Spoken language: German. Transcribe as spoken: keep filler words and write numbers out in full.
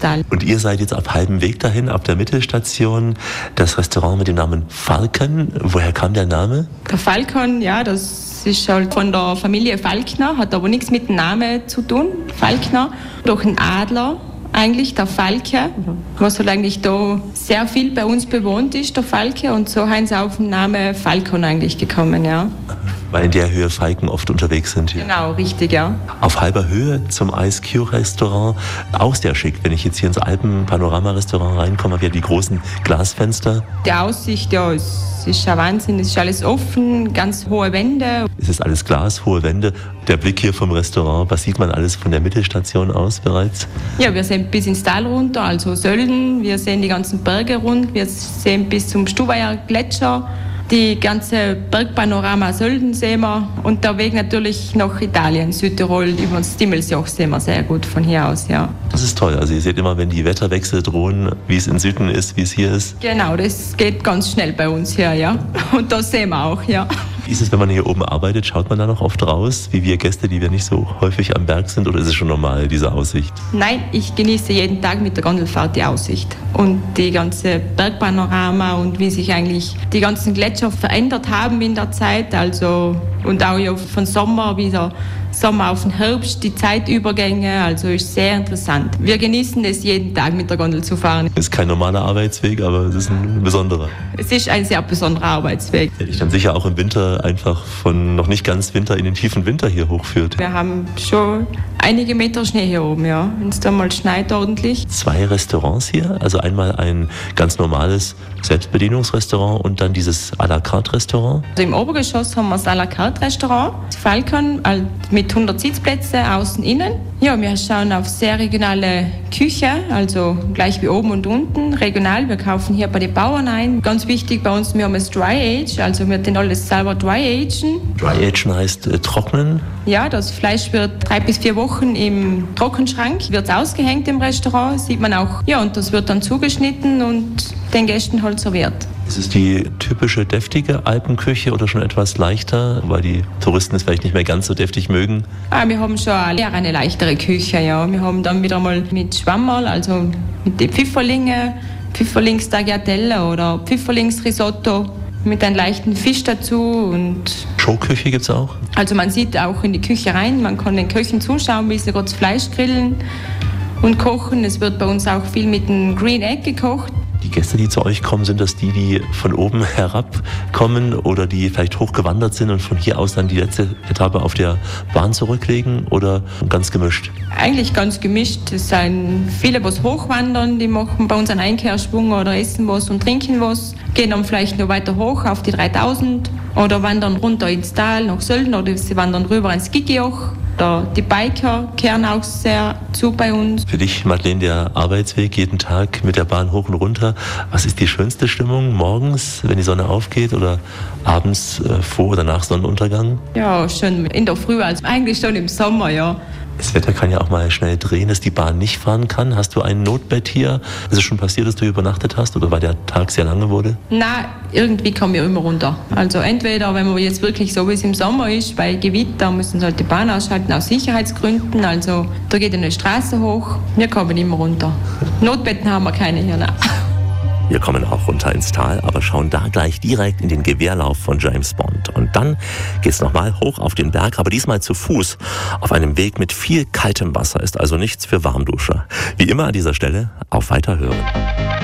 Tal. Und ihr seid jetzt auf halbem Weg dahin, auf der Mittelstation, das Restaurant mit dem Namen Falcon. Woher kam der Name? Der Falcon, ja, das ist halt von der Familie Falkner, hat aber nichts mit dem Namen zu tun, Falkner. Doch ein Adler, eigentlich der Falke, was halt eigentlich da sehr viel bei uns bewohnt ist, der Falke. Und so haben sie auf den Namen Falcon eigentlich gekommen, ja. Weil in der Höhe Falken oft unterwegs sind hier. Genau, richtig, ja. Auf halber Höhe zum Ice Cube Restaurant. Auch sehr schick. Wenn ich jetzt hier ins Alpen-Panorama-Restaurant reinkomme, haben wir die großen Glasfenster. Die Aussicht, ja, es ist ja Wahnsinn. Es ist alles offen, ganz hohe Wände. Es ist alles Glas, hohe Wände. Der Blick hier vom Restaurant, was sieht man alles von der Mittelstation aus bereits? Ja, wir sehen bis ins Tal runter, also Sölden. Wir sehen die ganzen Berge rund. Wir sehen bis zum Stubaier Gletscher. Die ganze Bergpanorama Sölden sehen wir und der Weg natürlich nach Italien, Südtirol, über das Dimmelsjoch sehen wir sehr gut von hier aus, ja. Das ist toll, also ihr seht immer, wenn die Wetterwechsel drohen, wie es in Süden ist, wie es hier ist. Genau, das geht ganz schnell bei uns hier, ja. Und das sehen wir auch, ja. Wie ist es, wenn man hier oben arbeitet? Schaut man da noch oft raus, wie wir Gäste, die wir nicht so häufig am Berg sind, oder ist es schon normal, diese Aussicht? Nein, ich genieße jeden Tag mit der Gondelfahrt die Aussicht und die ganze Bergpanorama und wie sich eigentlich die ganzen Gletscher verändert haben in der Zeit, also und auch ja von Sommer wieder Sommer auf den Herbst, die Zeitübergänge, also ist sehr interessant. Wir genießen es jeden Tag mit der Gondel zu fahren. Es ist kein normaler Arbeitsweg, aber es ist ein besonderer. Es ist ein sehr besonderer Arbeitsweg. Der dich dann sicher auch im Winter einfach von noch nicht ganz Winter in den tiefen Winter hier hochführt. Wir haben schon einige Meter Schnee hier oben, ja, wenn es da mal schneit ordentlich. Zwei Restaurants hier, also einmal ein ganz normales Selbstbedienungsrestaurant und dann dieses à la carte Restaurant. Also im Obergeschoss haben wir das à la carte Restaurant, Falcon, mit hundert Sitzplätzen, außen, innen. Ja, wir schauen auf sehr regionale Küche, also gleich wie oben und unten, regional. Wir kaufen hier bei den Bauern ein. Ganz wichtig bei uns, wir haben das Dry Age, also wir den alles selber Dry Agen. Dry Agen heißt äh, trocknen? Ja, das Fleisch wird drei bis vier Wochen im Trockenschrank, wird ausgehängt im Restaurant, sieht man auch. Ja, und das wird dann zugeschnitten und den Gästen halt serviert. Ist es die typische deftige Alpenküche oder schon etwas leichter, weil die Touristen es vielleicht nicht mehr ganz so deftig mögen? Ah, wir haben schon eher eine leichtere Küche, ja. Wir haben dann wieder mal mit Schwammerl, also mit den Pfifferlinge, Pfifferlings-Tagliatelle oder Pfifferlings-Risotto mit einem leichten Fisch dazu. Und Showküche gibt es auch? Also man sieht auch in die Küche rein, man kann den Köchen zuschauen, wie sie das Fleisch grillen und kochen. Es wird bei uns auch viel mit dem Green Egg gekocht. Die Gäste, die zu euch kommen, sind das die, die von oben herab kommen oder die vielleicht hochgewandert sind und von hier aus dann die letzte Etappe auf der Bahn zurücklegen oder ganz gemischt? Eigentlich ganz gemischt. Es sind viele, die hochwandern, die machen bei uns einen Einkehrschwung oder essen was und trinken was, gehen dann vielleicht noch weiter hoch auf die dreitausend oder wandern runter ins Tal nach Sölden oder sie wandern rüber ins Gigijoch. Die Biker kehren auch sehr zu bei uns. Für dich, Madeleine, der Arbeitsweg jeden Tag mit der Bahn hoch und runter. Was ist die schönste Stimmung morgens, wenn die Sonne aufgeht oder abends äh, vor oder nach Sonnenuntergang? Ja, schon in der Früh, also eigentlich schon im Sommer, ja. Das Wetter kann ja auch mal schnell drehen, dass die Bahn nicht fahren kann. Hast du ein Notbett hier? Ist es schon passiert, dass du übernachtet hast oder weil der Tag sehr lange wurde? Nein, irgendwie kommen wir immer runter. Also entweder, wenn man jetzt wirklich so wie es im Sommer ist, bei Gewitter müssen sie halt die Bahn ausschalten aus Sicherheitsgründen. Also da geht eine Straße hoch, wir kommen immer runter. Notbetten haben wir keine hier, nein. Wir kommen auch runter ins Tal, aber schauen da gleich direkt in den Gewehrlauf von James Bond. Und dann geht's nochmal hoch auf den Berg, aber diesmal zu Fuß. Auf einem Weg mit viel kaltem Wasser, ist also nichts für Warmduscher. Wie immer an dieser Stelle, auf Weiterhören.